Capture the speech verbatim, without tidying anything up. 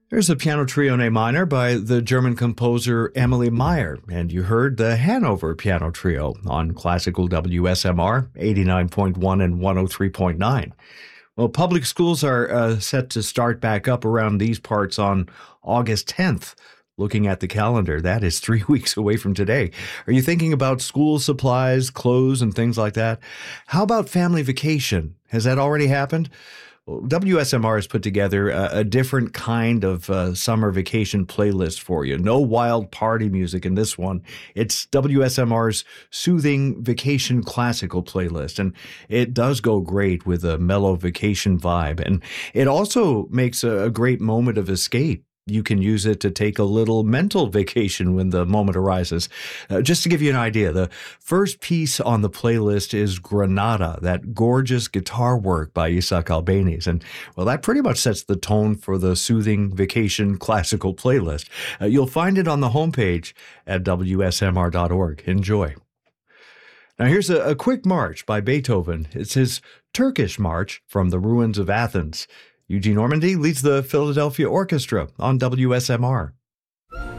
There's a piano trio in A minor by the German composer Emily Meyer, and you heard the Hanover Piano Trio on classical W S M R eighty-nine point one and one oh three point nine. Well, public schools are uh, set to start back up around these parts on August tenth. Looking at the calendar, that is three weeks away from today. Are you thinking about school supplies, clothes, and things like that? How about family vacation? Has that already happened? W S M R has put together a, a different kind of uh, summer vacation playlist for you. No wild party music in this one. It's W S M R's soothing vacation classical playlist, and it does go great with a mellow vacation vibe. And it also makes a, a great moment of escape. You can use it to take a little mental vacation when the moment arises. Uh, just to give you an idea, the first piece on the playlist is Granada, that gorgeous guitar work by Isaac Albéniz. And, well, that pretty much sets the tone for the soothing vacation classical playlist. Uh, you'll find it on the homepage at W S M R dot org. Enjoy. Now, here's a, a quick march by Beethoven. It's his Turkish March from the Ruins of Athens. Eugene Ormandy leads the Philadelphia Orchestra on W S M R.